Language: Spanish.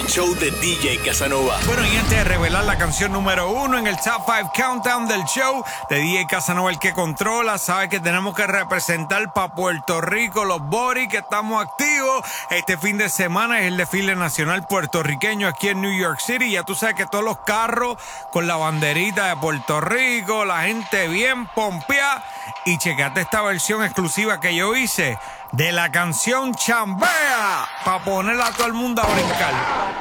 show de DJ Casanova. Bueno, y antes de revelar la canción número 1 en el Top 5 Countdown del show de DJ Casanova, el que controla, sabe que tenemos que representar para Puerto Rico, los Boris, que estamos activos. Este fin de semana es el desfile nacional puertorriqueño aquí en New York City. Ya tú sabes que todos los carros con la banderita de Puerto Rico, la gente bien pompeada. Y checate esta versión exclusiva que yo hice de la canción Chambea, para ponerla a todo el mundo a brincar.